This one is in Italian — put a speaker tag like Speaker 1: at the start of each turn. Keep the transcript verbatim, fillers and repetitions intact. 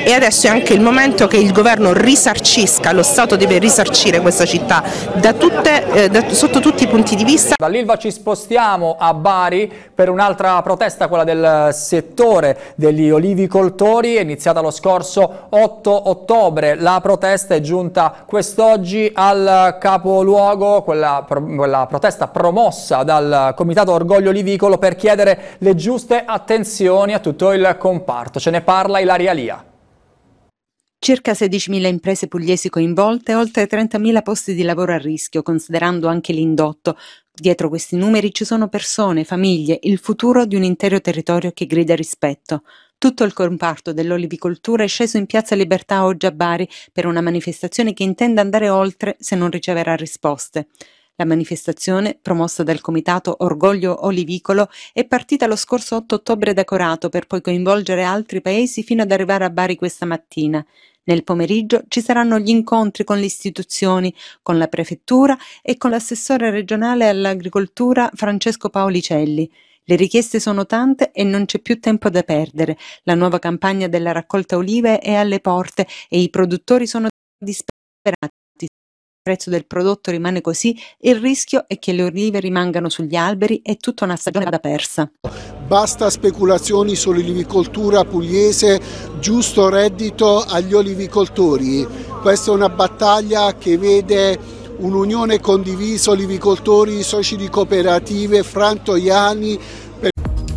Speaker 1: e adesso è anche il momento che il governo risarcisca, lo Stato deve risarcire questa città da tutte, eh, da, sotto tutti i punti di vista.
Speaker 2: Dall'Ilva ci spostiamo a Bari per un'altra protesta, quella del settore degli olivicoltori, è iniziata lo scorso otto ottobre. La protesta è giunta quest'oggi al capoluogo, quella, quella protesta promossa dal Comitato Orgoglio Olivicolo per chiedere le giuste attenzioni a tutto il comparto. Ce ne parla Ilaria Lia.
Speaker 3: Circa sedicimila imprese pugliesi coinvolte e oltre trentamila posti di lavoro a rischio, considerando anche l'indotto. Dietro questi numeri ci sono persone, famiglie, il futuro di un intero territorio che grida rispetto. Tutto il comparto dell'olivicoltura è sceso in Piazza Libertà oggi a Bari per una manifestazione che intende andare oltre se non riceverà risposte. La manifestazione, promossa dal Comitato Orgoglio Olivicolo, è partita lo scorso otto ottobre da Corato per poi coinvolgere altri paesi fino ad arrivare a Bari questa mattina. Nel pomeriggio ci saranno gli incontri con le istituzioni, con la prefettura e con l'assessore regionale all'agricoltura Francesco Paolicelli. Le richieste sono tante e non c'è più tempo da perdere. La nuova campagna della raccolta olive è alle porte e i produttori sono disperati. Il prezzo del prodotto rimane così, il rischio è che le olive rimangano sugli alberi e tutta una stagione vada persa.
Speaker 4: Basta speculazioni sull'olivicoltura pugliese, giusto reddito agli olivicoltori. Questa è una battaglia che vede un'unione condivisa olivicoltori, soci di cooperative, frantoiani,